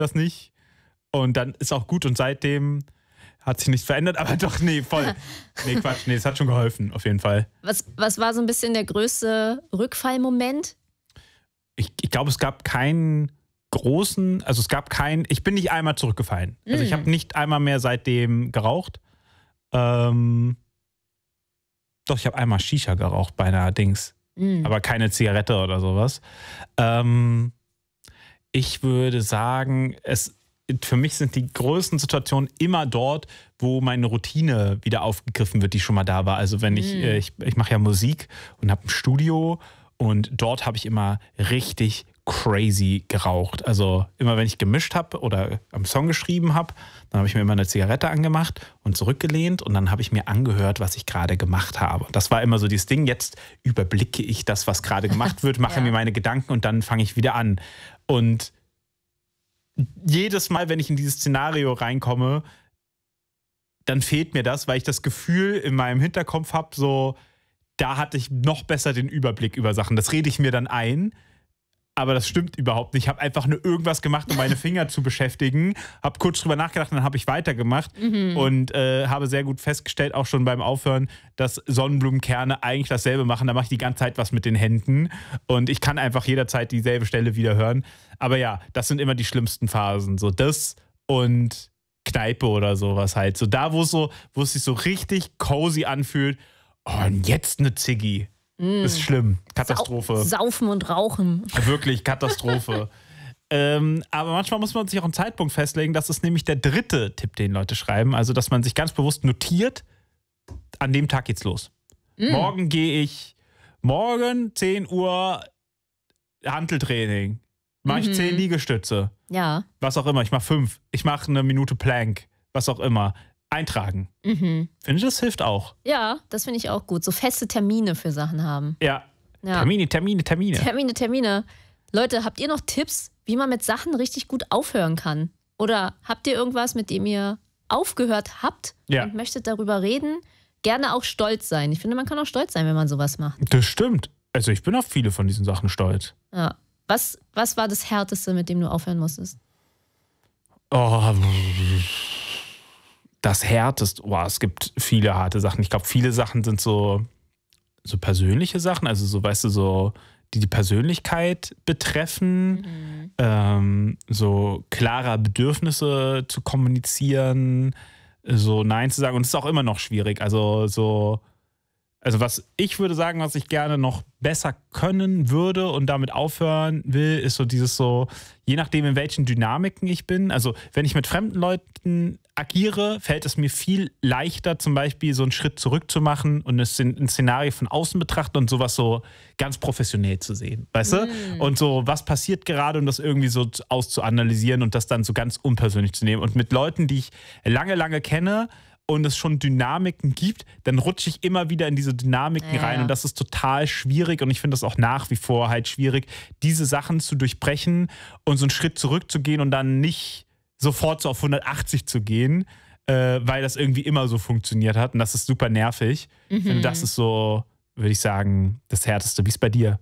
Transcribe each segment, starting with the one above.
das nicht. Und dann ist auch gut und seitdem hat sich nichts verändert, aber doch, nee, voll. Nee, Quatsch, nee, es hat schon geholfen, auf jeden Fall. Was war so ein bisschen der größte Rückfallmoment? Ich glaube, es gab keinen großen, also es gab keinen, ich bin nicht einmal zurückgefallen. Also ich habe nicht einmal mehr seitdem geraucht. Doch, ich habe einmal Shisha geraucht bei einer Dings, aber keine Zigarette oder sowas. Ich würde sagen, für mich sind die größten Situationen immer dort, wo meine Routine wieder aufgegriffen wird, die schon mal da war. Also wenn ich mache ja Musik und habe ein Studio und dort habe ich immer richtig crazy geraucht. Also immer wenn ich gemischt habe oder am Song geschrieben habe, dann habe ich mir immer eine Zigarette angemacht und zurückgelehnt und dann habe ich mir angehört, was ich gerade gemacht habe. Das war immer so dieses Ding, jetzt überblicke ich das, was gerade gemacht wird, mache mir meine Gedanken und dann fange ich wieder an. Und jedes Mal, wenn ich in dieses Szenario reinkomme, dann fehlt mir das, weil ich das Gefühl in meinem Hinterkopf habe, so, da hatte ich noch besser den Überblick über Sachen. Das rede ich mir dann ein, aber das stimmt überhaupt nicht. Ich habe einfach nur irgendwas gemacht, um meine Finger zu beschäftigen, habe kurz drüber nachgedacht und dann habe ich weitergemacht und habe sehr gut festgestellt, auch schon beim Aufhören, dass Sonnenblumenkerne eigentlich dasselbe machen. Da mache ich die ganze Zeit was mit den Händen und ich kann einfach jederzeit dieselbe Stelle wieder hören. Aber ja, das sind immer die schlimmsten Phasen. So das und Kneipe oder sowas halt. So da, wo es sich so richtig cozy anfühlt. Oh, und jetzt eine Ziggy. Das ist schlimm. Katastrophe. Saufen und Rauchen. Wirklich, Katastrophe. Aber manchmal muss man sich auch einen Zeitpunkt festlegen. Das ist nämlich der 3. Tipp, den Leute schreiben. Also, dass man sich ganz bewusst notiert, an dem Tag geht's los. Morgen gehe ich, 10 Uhr Hanteltraining. Mache ich 10 Liegestütze. Ja. Was auch immer. Ich mache 5. Ich mache eine Minute Plank. Was auch immer. Eintragen. Finde ich, das hilft auch. Ja, das finde ich auch gut. So feste Termine für Sachen haben. Ja. Termine. Termine. Leute, habt ihr noch Tipps, wie man mit Sachen richtig gut aufhören kann? Oder habt ihr irgendwas, mit dem ihr aufgehört habt und möchtet darüber reden? Gerne auch stolz sein. Ich finde, man kann auch stolz sein, wenn man sowas macht. Das stimmt. Also ich bin auf viele von diesen Sachen stolz. Ja. Was war das Härteste, mit dem du aufhören musstest? Oh, das Härteste. Oh, es gibt viele harte Sachen. Ich glaube, viele Sachen sind so persönliche Sachen. Also so, weißt du, so die Persönlichkeit betreffen. So klarer Bedürfnisse zu kommunizieren. So Nein zu sagen. Und es ist auch immer noch schwierig. Also was ich würde sagen, was ich gerne noch besser können würde und damit aufhören will, ist so dieses so, je nachdem in welchen Dynamiken ich bin, also wenn ich mit fremden Leuten agiere, fällt es mir viel leichter, zum Beispiel so einen Schritt zurück zu machen und ein Szenario von außen betrachten und sowas so ganz professionell zu sehen, weißt du? Und so, was passiert gerade und das irgendwie so auszuanalysieren und das dann so ganz unpersönlich zu nehmen. Und mit Leuten, die ich lange kenne, und es schon Dynamiken gibt, dann rutsche ich immer wieder in diese Dynamiken rein und das ist total schwierig und ich finde das auch nach wie vor halt schwierig, diese Sachen zu durchbrechen und so einen Schritt zurückzugehen und dann nicht sofort so auf 180 zu gehen, weil das irgendwie immer so funktioniert hat und das ist super nervig. Ich finde, das ist so, würde ich sagen, das Härteste. Wie ist es bei dir?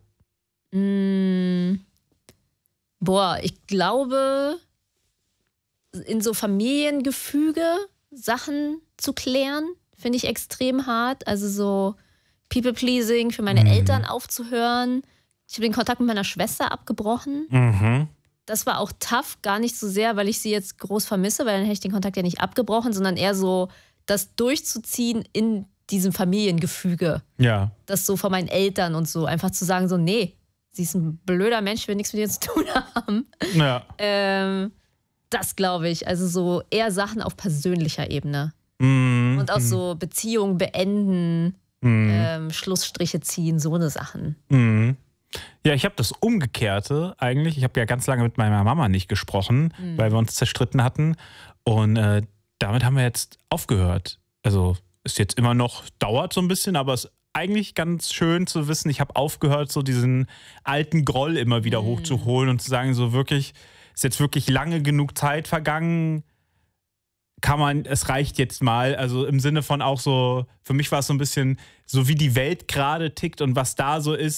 Boah, ich glaube, in so Familiengefüge Sachen zu klären, finde ich extrem hart. Also so People-Pleasing für meine Eltern aufzuhören. Ich habe den Kontakt mit meiner Schwester abgebrochen. Das war auch tough, gar nicht so sehr, weil ich sie jetzt groß vermisse, weil dann hätte ich den Kontakt ja nicht abgebrochen, sondern eher so das durchzuziehen in diesem Familiengefüge. Ja. Das so von meinen Eltern und so. Einfach zu sagen so, nee, sie ist ein blöder Mensch, will nichts mit ihr zu tun haben. Ja. Das glaube ich. Also so eher Sachen auf persönlicher Ebene. Und auch so Beziehungen beenden, Schlussstriche ziehen, so eine Sachen. Ja, ich habe das Umgekehrte eigentlich. Ich habe ja ganz lange mit meiner Mama nicht gesprochen, weil wir uns zerstritten hatten. Und damit haben wir jetzt aufgehört. Also ist jetzt immer noch, dauert so ein bisschen, aber es ist eigentlich ganz schön zu wissen, ich habe aufgehört, so diesen alten Groll immer wieder hochzuholen und zu sagen, so wirklich, ist jetzt wirklich lange genug Zeit vergangen, es reicht jetzt mal, also im Sinne von auch so, für mich war es so ein bisschen so, wie die Welt gerade tickt und was da so ist,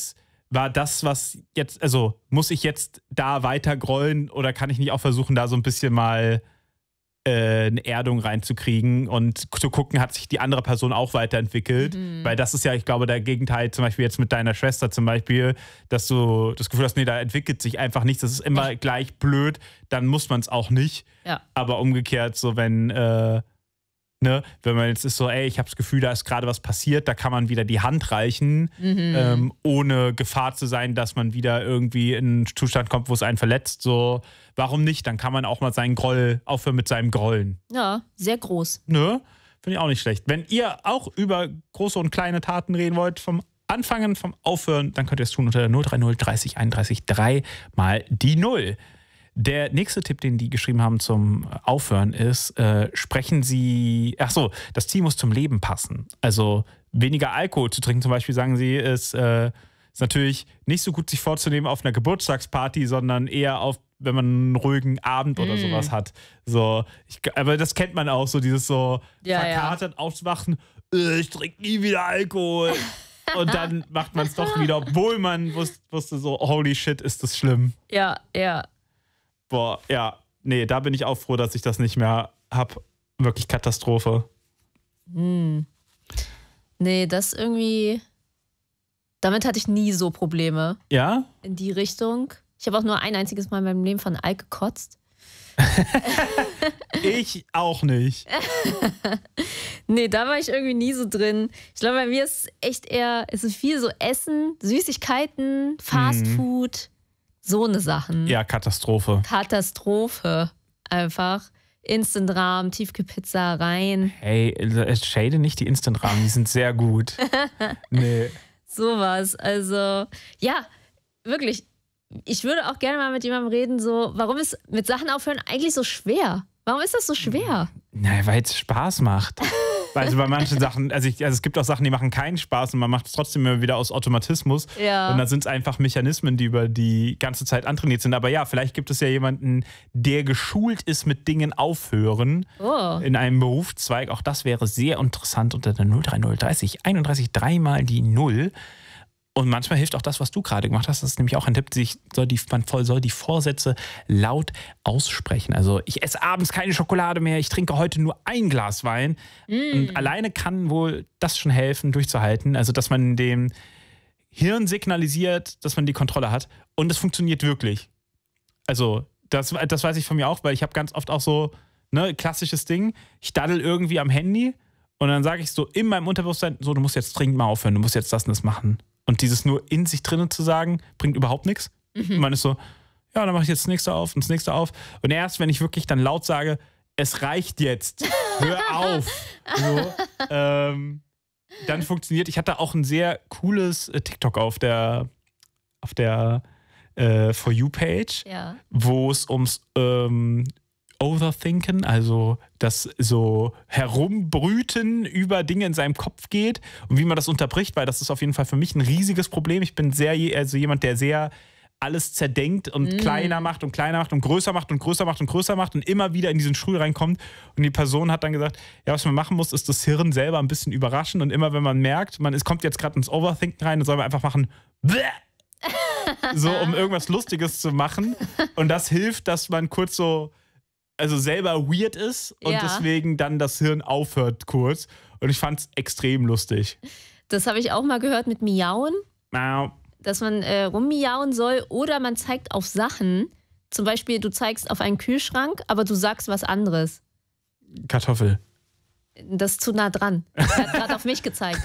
war das, was jetzt, also muss ich jetzt da weiter grollen oder kann ich nicht auch versuchen, da so ein bisschen mal eine Erdung reinzukriegen und zu gucken, hat sich die andere Person auch weiterentwickelt. Weil das ist ja, ich glaube, der Gegenteil, zum Beispiel jetzt mit deiner Schwester zum Beispiel, dass du das Gefühl hast, nee, da entwickelt sich einfach nichts, das ist immer gleich blöd, dann muss man es auch nicht. Ja. Aber umgekehrt, so wenn wenn man jetzt ist so, ey, ich habe das Gefühl, da ist gerade was passiert, da kann man wieder die Hand reichen, ohne Gefahr zu sein, dass man wieder irgendwie in einen Zustand kommt, wo es einen verletzt. So, warum nicht? Dann kann man auch mal seinen Groll aufhören mit seinem Grollen. Ja, sehr groß. Ne? Finde ich auch nicht schlecht. Wenn ihr auch über große und kleine Taten reden wollt, vom Anfangen, vom Aufhören, dann könnt ihr es tun unter 030 30 31 3 mal die 0. Der nächste Tipp, den die geschrieben haben zum Aufhören ist, sprechen Sie, das Ziel muss zum Leben passen. Also weniger Alkohol zu trinken zum Beispiel, sagen Sie, ist natürlich nicht so gut sich vorzunehmen auf einer Geburtstagsparty, sondern eher wenn man einen ruhigen Abend oder sowas hat. So, aber das kennt man auch, so dieses so verkatert aufwachen, ich trinke nie wieder Alkohol. Und dann macht man es doch wieder, obwohl man wusste so, holy shit, ist das schlimm. Ja. Boah, ja, nee, da bin ich auch froh, dass ich das nicht mehr habe. Wirklich Katastrophe. Nee, das irgendwie, damit hatte ich nie so Probleme. Ja? In die Richtung. Ich habe auch nur ein einziges Mal in meinem Leben von Alk gekotzt. Ich auch nicht. Nee, da war ich irgendwie nie so drin. Ich glaube, bei mir ist es ist viel so Essen, Süßigkeiten, Fastfood. So eine Sachen. Ja, Katastrophe. Katastrophe. Einfach. Instant-Rahmen, Tiefkühlpizza rein. Hey, shade nicht die Instant-Rahmen, die sind sehr gut. Nee. Sowas. Also, ja, wirklich. Ich würde auch gerne mal mit jemandem reden, so, warum ist mit Sachen aufhören eigentlich so schwer? Warum ist das so schwer? Na, weil es Spaß macht. Also bei manchen Sachen, es gibt auch Sachen, die machen keinen Spaß und man macht es trotzdem immer wieder aus Automatismus. Ja. Und dann sind es einfach Mechanismen, die über die ganze Zeit antrainiert sind. Aber ja, vielleicht gibt es ja jemanden, der geschult ist mit Dingen aufhören in einem Berufszweig. Auch das wäre sehr interessant unter der 030 30 31 3 mal die 0. Und manchmal hilft auch das, was du gerade gemacht hast. Das ist nämlich auch ein Tipp, man soll die Vorsätze laut aussprechen. Also ich esse abends keine Schokolade mehr, ich trinke heute nur ein Glas Wein. Und alleine kann wohl das schon helfen, durchzuhalten. Also dass man dem Hirn signalisiert, dass man die Kontrolle hat. Und das funktioniert wirklich. Also das weiß ich von mir auch, weil ich habe ganz oft auch so, klassisches Ding, ich daddel irgendwie am Handy und dann sage ich so in meinem Unterbewusstsein, so, du musst jetzt dringend mal aufhören, du musst jetzt das und das machen. Und dieses nur in sich drinnen zu sagen, bringt überhaupt nichts. Und man ist so, ja, dann mache ich jetzt das nächste auf und das nächste auf. Und erst, wenn ich wirklich dann laut sage, es reicht jetzt, hör auf, so, dann funktioniert. Ich hatte auch ein sehr cooles TikTok auf der For You-Page, wo es ums Overthinken, also das so Herumbrüten über Dinge in seinem Kopf geht und wie man das unterbricht, weil das ist auf jeden Fall für mich ein riesiges Problem. Ich bin jemand, der sehr alles zerdenkt und kleiner macht und kleiner macht und größer macht und größer macht und größer macht und immer wieder in diesen Stuhl reinkommt. Und die Person hat dann gesagt, ja, was man machen muss, ist das Hirn selber ein bisschen überraschen und immer wenn man merkt, es kommt jetzt gerade ins Overthinken rein, dann soll man einfach machen, so, um irgendwas Lustiges zu machen. Und das hilft, dass man kurz so selber weird ist und deswegen dann das Hirn aufhört kurz. Und ich fand es extrem lustig. Das habe ich auch mal gehört mit Miauen. Dass man rummiauen soll oder man zeigt auf Sachen. Zum Beispiel, du zeigst auf einen Kühlschrank, aber du sagst was anderes. Kartoffel. Das ist zu nah dran. Er hat gerade auf mich gezeigt.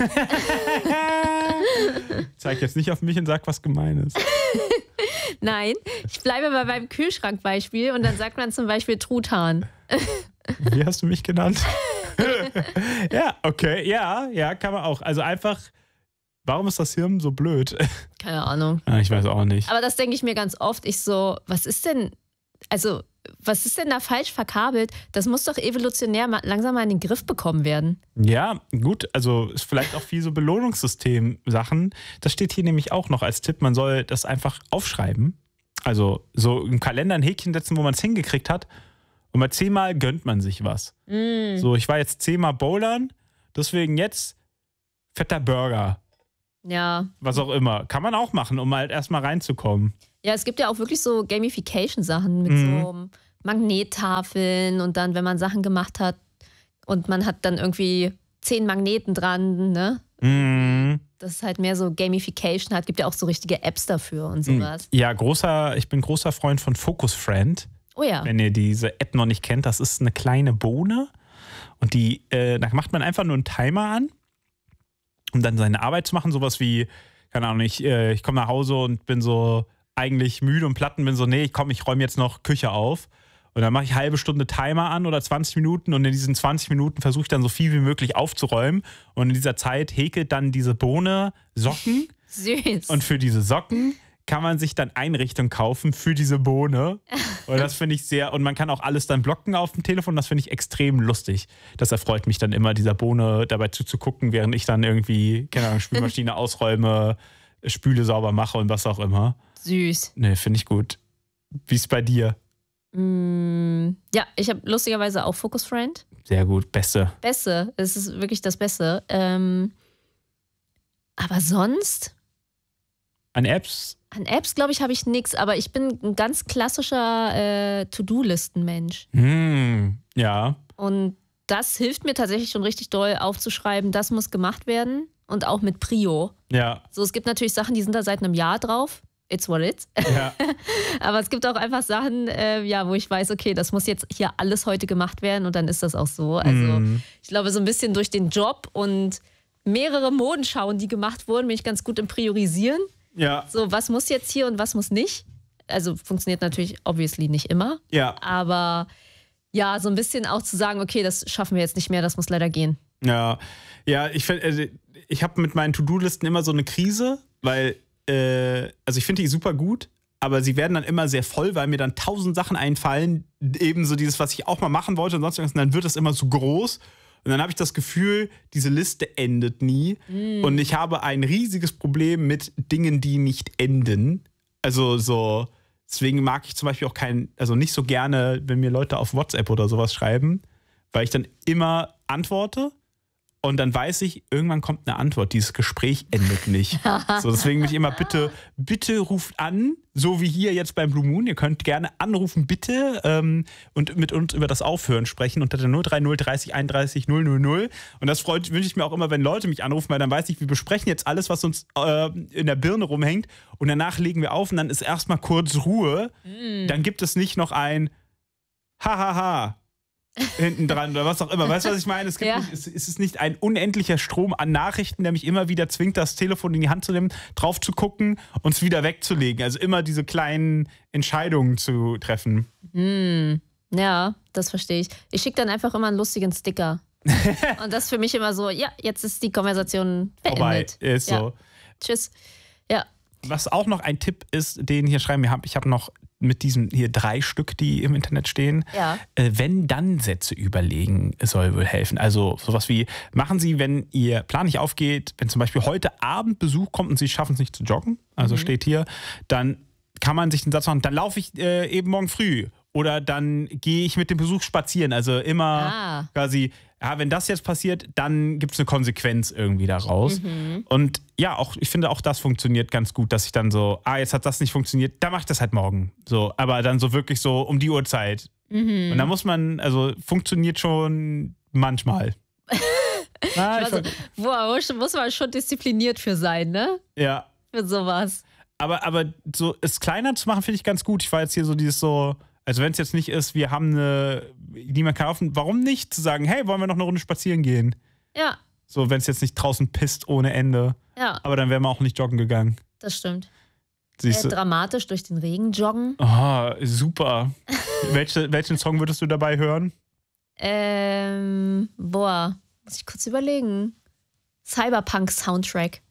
Zeig jetzt nicht auf mich und sag was Gemeines. Nein, ich bleibe bei meinem Kühlschrankbeispiel und dann sagt man zum Beispiel Truthahn. Wie hast du mich genannt? Ja, okay, ja, kann man auch. Also einfach, warum ist das Hirn so blöd? Keine Ahnung. Ich weiß auch nicht. Aber das denke ich mir ganz oft. Was ist denn da falsch verkabelt? Das muss doch evolutionär langsam mal in den Griff bekommen werden. Ja, gut, also ist vielleicht auch viel so Belohnungssystem-Sachen. Das steht hier nämlich auch noch als Tipp, man soll das einfach aufschreiben. Also so im Kalender ein Häkchen setzen, wo man es hingekriegt hat. Und bei 10-mal gönnt man sich was. So, ich war jetzt 10-mal bouldern, deswegen jetzt fetter Burger. Ja. Was auch immer. Kann man auch machen, um halt erstmal reinzukommen. Ja, es gibt ja auch wirklich so Gamification-Sachen mit so Magnettafeln und dann, wenn man Sachen gemacht hat und man hat dann irgendwie 10 Magneten dran, ne? Das ist halt mehr so Gamification hat. Gibt ja auch so richtige Apps dafür und sowas. Ja, ich bin großer Freund von Focus Friend. Oh ja. Wenn ihr diese App noch nicht kennt, das ist eine kleine Bohne und da macht man einfach nur einen Timer an, um dann seine Arbeit zu machen. Sowas wie, keine Ahnung, ich komme nach Hause und bin so eigentlich müde und platt und bin so, nee, ich räume jetzt noch Küche auf. Und dann mache ich halbe Stunde Timer an oder 20 Minuten und in diesen 20 Minuten versuche ich dann so viel wie möglich aufzuräumen. Und in dieser Zeit häkelt dann diese Bohne Socken. Süß. Und für diese Socken kann man sich dann Einrichtungen kaufen für diese Bohne. Und das finde ich und man kann auch alles dann blocken auf dem Telefon. Das finde ich extrem lustig. Das erfreut mich dann immer, dieser Bohne dabei zuzugucken, während ich dann irgendwie, keine Ahnung, Spülmaschine ausräume, Spüle sauber mache und was auch immer. Süß. Ne, finde ich gut. Wie ist es bei dir? Ja, ich habe lustigerweise auch Focus Friend. Sehr gut, Beste. Beste, es ist wirklich das Beste. Aber sonst? An Apps? An Apps, glaube ich, habe ich nichts, aber ich bin ein ganz klassischer To-Do-Listen-Mensch. Ja. Und das hilft mir tatsächlich schon richtig doll aufzuschreiben, das muss gemacht werden und auch mit Prio. Ja. So, es gibt natürlich Sachen, die sind da seit einem Jahr drauf. It's what it is. Ja. Aber es gibt auch einfach Sachen, wo ich weiß, okay, das muss jetzt hier alles heute gemacht werden und dann ist das auch so. Also ich glaube, so ein bisschen durch den Job und mehrere Modenschauen, die gemacht wurden, bin ich ganz gut im Priorisieren. Ja. So, was muss jetzt hier und was muss nicht? Also funktioniert natürlich obviously nicht immer. Ja. Aber ja, so ein bisschen auch zu sagen, okay, das schaffen wir jetzt nicht mehr, das muss leider gehen. Ja. Ja, ich habe mit meinen To-Do-Listen immer so eine Krise, weil also ich finde die super gut, aber sie werden dann immer sehr voll, weil mir dann 1000 Sachen einfallen, ebenso dieses, was ich auch mal machen wollte und sonst irgendwas, und dann wird das immer zu groß und dann habe ich das Gefühl, diese Liste endet nie und ich habe ein riesiges Problem mit Dingen, die nicht enden. Also so, deswegen mag ich zum Beispiel auch nicht so gerne, wenn mir Leute auf WhatsApp oder sowas schreiben, weil ich dann immer antworte. Und dann weiß ich, irgendwann kommt eine Antwort. Dieses Gespräch endet nicht. So, deswegen bin ich immer, bitte ruft an, so wie hier jetzt beim Blue Moon. Ihr könnt gerne anrufen, bitte, und mit uns über das Aufhören sprechen unter der 030 30 31 000. Und das wünsche ich mir auch immer, wenn Leute mich anrufen, weil dann weiß ich, wir besprechen jetzt alles, was uns in der Birne rumhängt. Und danach legen wir auf und dann ist erstmal kurz Ruhe. Dann gibt es nicht noch ein Hahaha. Hinten dran oder was auch immer. Weißt du, was ich meine? Es ist nicht ein unendlicher Strom an Nachrichten, der mich immer wieder zwingt, das Telefon in die Hand zu nehmen, drauf zu gucken und es wieder wegzulegen. Also immer diese kleinen Entscheidungen zu treffen. Ja, das verstehe ich. Ich schicke dann einfach immer einen lustigen Sticker. Und das ist für mich immer so, ja, jetzt ist die Konversation beendet. Vorbei, ist so. Tschüss. Ja. Was auch noch ein Tipp ist, den hier schreiben, ich habe noch mit diesen hier 3 Stück, die im Internet stehen, Wenn-Dann-Sätze überlegen soll wohl helfen. Also sowas wie, machen Sie, wenn Ihr Plan nicht aufgeht, wenn zum Beispiel heute Abend Besuch kommt und Sie schaffen es nicht zu joggen, also steht hier, dann kann man sich den Satz machen, dann laufe ich eben morgen früh oder dann gehe ich mit dem Besuch spazieren. Also immer quasi, ja, wenn das jetzt passiert, dann gibt es eine Konsequenz irgendwie daraus. Und ja, ich finde auch das funktioniert ganz gut, dass ich dann so, jetzt hat das nicht funktioniert, dann mache ich das halt morgen. So, aber dann so wirklich so um die Uhrzeit. Und da muss man, also funktioniert schon manchmal. Muss man schon diszipliniert für sein, ne? Ja. Für sowas. Aber so es kleiner zu machen, finde ich ganz gut. Ich war jetzt hier so dieses so, also wenn es jetzt nicht ist, wir haben niemand kann kaufen, warum nicht zu sagen, hey, wollen wir noch eine Runde spazieren gehen? Ja. So, wenn es jetzt nicht draußen pisst ohne Ende. Ja. Aber dann wären wir auch nicht joggen gegangen. Das stimmt. Siehst du? Dramatisch durch den Regen joggen. Oh, super. Welchen Song würdest du dabei hören? Muss ich kurz überlegen. Cyberpunk-Soundtrack.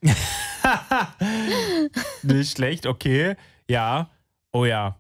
Nicht schlecht, okay. Ja. Oh ja.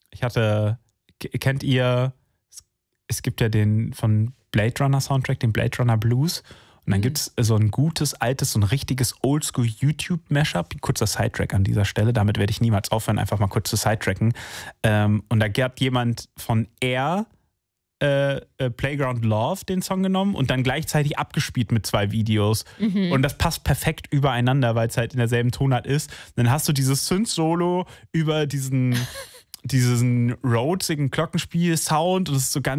Kennt ihr, es gibt ja den von Blade Runner Soundtrack, den Blade Runner Blues. Und dann gibt es so ein gutes, altes, so ein richtiges Oldschool YouTube-Mashup. Kurzer Sidetrack an dieser Stelle. Damit werde ich niemals aufhören, einfach mal kurz zu sidetracken. Und da hat jemand von Air Playground Love den Song genommen und dann gleichzeitig abgespielt mit 2 Videos. Und das passt perfekt übereinander, weil es halt in derselben Tonart ist. Dann hast du dieses Synth-Solo über diesen rhodes-igen Glockenspiel-Sound und es ist so ganz